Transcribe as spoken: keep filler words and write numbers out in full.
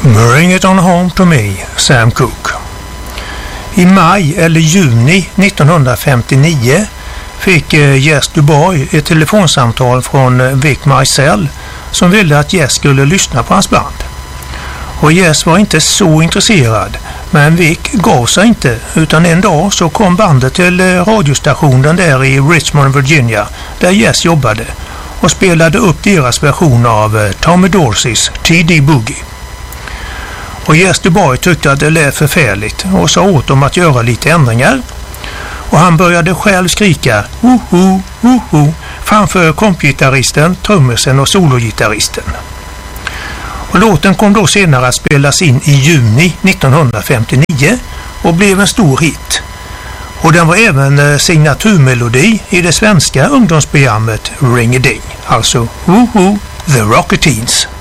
Bring it on home to me, Sam Cooke. I maj eller juni nittonhundrafemtionio fick Jess Dubois ett telefonsamtal från Vic Mizell som ville att Jess skulle lyssna på hans band. Och Jess var inte så intresserad, men Vic gav sig inte, utan en dag så kom bandet till radiostationen där i Richmond, Virginia, där Jess jobbade, och spelade upp deras version av Tommy Dorseys T D Boogie. Och Jess Dubois tyckte att det lät förfärligt och sa åt dem att göra lite ändringar. Och han började själv skrika woho, woho framför kompgitarristen, trummisen och sologitarristen. Och låten kom då senare att spelas in i juni nittonhundrafemtionio och blev en stor hit. Och den var även signaturmelodi i det svenska ungdomsprogrammet Ring-a-Ding, alltså woho, The Rocketeens.